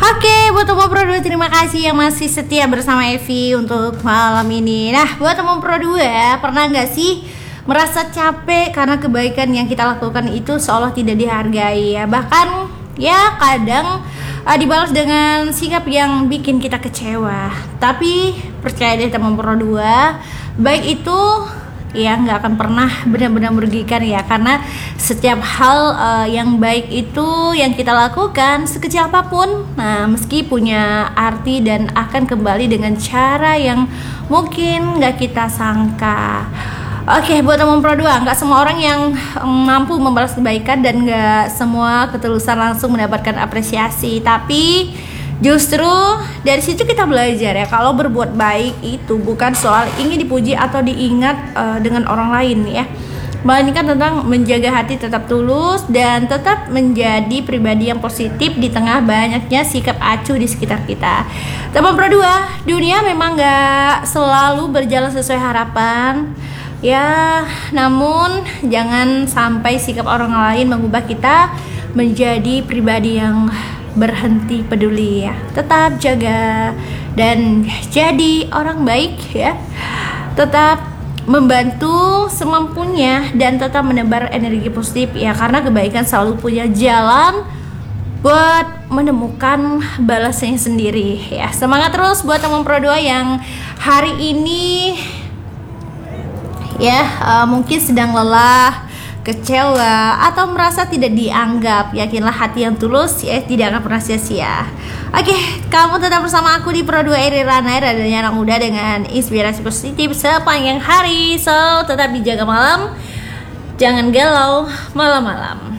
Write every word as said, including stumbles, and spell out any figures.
Oke, buat teman Pro dua terima kasih yang masih setia bersama Evi untuk malam ini. Nah, buat teman Pro dua, pernah nggak sih merasa capek karena kebaikan yang kita lakukan itu seolah tidak dihargai ya? Bahkan ya kadang uh, dibalas dengan sikap yang bikin kita kecewa. Tapi percaya deh teman Pro dua, baik itu ya nggak akan pernah benar-benar merugikan ya, karena setiap hal uh, yang baik itu yang kita lakukan sekecil apapun, nah meski punya arti dan akan kembali dengan cara yang mungkin nggak kita sangka. Oke, buat teman Pro dua, nggak semua orang yang mampu membalas kebaikan dan nggak semua ketulusan langsung mendapatkan apresiasi, tapi justru dari situ kita belajar ya, kalau berbuat baik itu bukan soal ingin dipuji atau diingat uh, dengan orang lain ya, melainkan tentang menjaga hati tetap tulus dan tetap menjadi pribadi yang positif di tengah banyaknya sikap acuh di sekitar kita. Teman Pro dua, dunia memang gak selalu berjalan sesuai harapan ya, namun jangan sampai sikap orang lain mengubah kita menjadi pribadi yang berhenti peduli ya. Tetap jaga dan jadi orang baik ya, tetap membantu semampunya dan tetap menebar energi positif ya, karena kebaikan selalu punya jalan buat menemukan balasnya sendiri ya. Semangat terus buat teman Pro dua yang hari ini ya uh, mungkin sedang lelah, kecewa atau merasa tidak dianggap. Yakinlah hati yang tulus ya tidak akan pernah sia-sia. Oke, kamu tetap bersama aku di Pro dua Eri Rana, radionya anak muda dengan inspirasi positif sepanjang hari. So, tetap dijaga malam, jangan galau malam-malam.